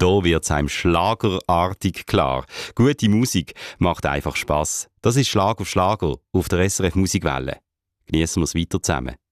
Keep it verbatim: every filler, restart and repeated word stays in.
Da wird es einem schlagerartig klar. Gute Musik macht einfach Spass. Das ist Schlag auf Schlager auf der S R F Musikwelle. Genießen wir es weiter zusammen.